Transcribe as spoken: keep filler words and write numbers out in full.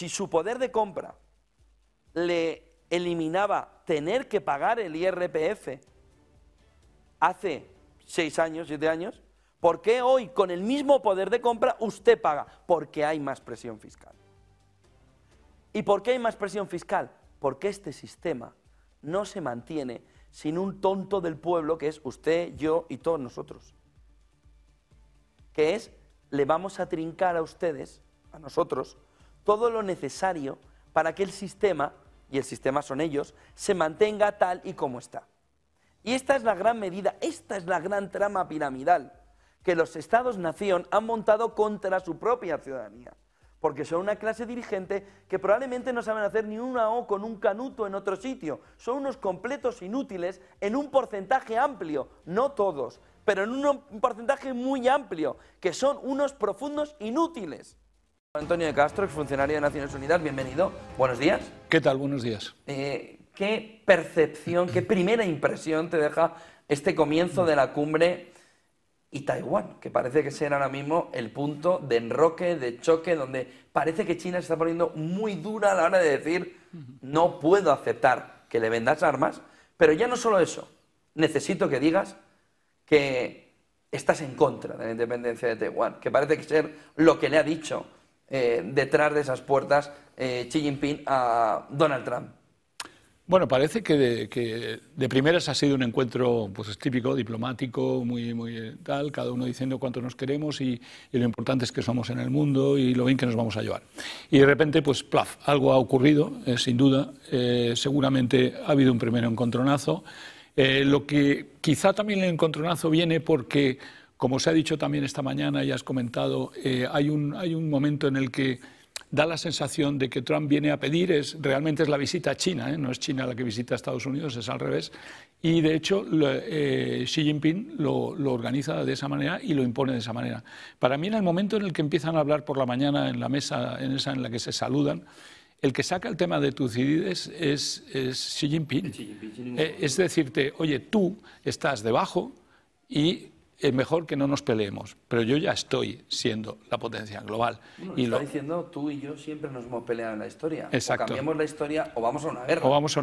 si su poder de compra le eliminaba tener que pagar el I R P F hace seis años, siete años, ¿por qué hoy con el mismo poder de compra usted paga? Porque hay más presión fiscal. ¿Y por qué hay más presión fiscal? Porque este sistema no se mantiene sin un tonto del pueblo que es usted, yo y todos nosotros. Que es, le vamos a trincar a ustedes, a nosotros, todo lo necesario para que el sistema, y el sistema son ellos, se mantenga tal y como está. Y esta es la gran medida, esta es la gran trama piramidal que los Estados-nación han montado contra su propia ciudadanía. Porque son una clase dirigente que probablemente no saben hacer ni una O con un canuto en otro sitio. Son unos completos inútiles en un porcentaje amplio, no todos, pero en un porcentaje muy amplio, que son unos profundos inútiles. Antonio de Castro, exfuncionario de Naciones Unidas, bienvenido. Buenos días. ¿Qué tal? Buenos días. Eh, ¿Qué percepción, qué primera impresión te deja este comienzo de la cumbre y Taiwán, que parece que será ahora mismo el punto de enroque, de choque, donde parece que China se está poniendo muy dura a la hora de decir no puedo aceptar que le vendas armas, pero ya no solo eso, necesito que digas que estás en contra de la independencia de Taiwán, que parece que ser lo que le ha dicho eh, detrás de esas puertas eh, Xi Jinping a Donald Trump. Bueno, parece que de, que de primeras ha sido un encuentro pues típico, diplomático, muy, muy tal, cada uno diciendo cuánto nos queremos y, y lo importante es que somos en el mundo y lo bien que nos vamos a llevar. Y de repente, pues, plaf, algo ha ocurrido, eh, sin duda, eh, seguramente ha habido un primer encontronazo. Eh, lo que quizá también el encontronazo viene porque, como se ha dicho también esta mañana y has comentado, eh, hay, un, hay un momento en el que da la sensación de que Trump viene a pedir, es, realmente es la visita a China, ¿eh? No es China la que visita a Estados Unidos, es al revés, y de hecho lo, eh, Xi Jinping lo, lo organiza de esa manera y lo impone de esa manera. Para mí, en el momento en el que empiezan a hablar por la mañana en la mesa, en esa en la que se saludan, el que saca el tema de Tucídides es, es Xi Jinping. Xi Jinping eh, es decirte, oye, tú estás debajo y es mejor que no nos peleemos, pero yo ya estoy siendo la potencia global. Bueno, y está lo diciendo, tú y yo siempre nos hemos peleado en la historia. Exacto. O cambiamos la historia o vamos a una guerra. O vamos a